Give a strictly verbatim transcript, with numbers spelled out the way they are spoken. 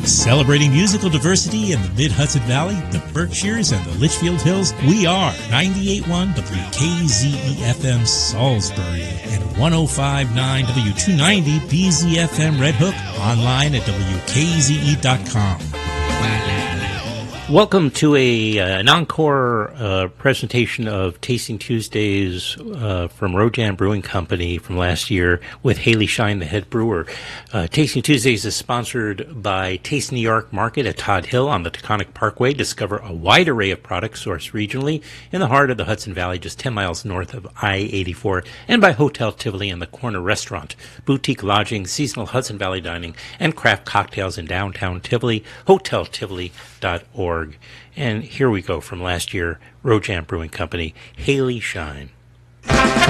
Celebrating musical diversity in the Mid-Hudson Valley, the Berkshires, and the Litchfield Hills, we are ninety-eight point one W K Z E F M Salisbury and one oh five point nine W two ninety B Z F M Red Hook, online at W K Z E dot com. Welcome to a uh, an encore uh, presentation of Tasting Tuesdays uh, from Rojan Brewing Company from last year with Haley Shine, the head brewer. Uh, Tasting Tuesdays is sponsored by Taste New York Market at Todd Hill on the Taconic Parkway. Discover a wide array of products sourced regionally in the heart of the Hudson Valley, just ten miles north of I eighty-four, and by Hotel Tivoli and the Corner Restaurant, boutique lodging, seasonal Hudson Valley dining, and craft cocktails in downtown Tivoli, hotel tivoli dot org. And here we go from last year, Rojan Brewing Company, Haley Shine.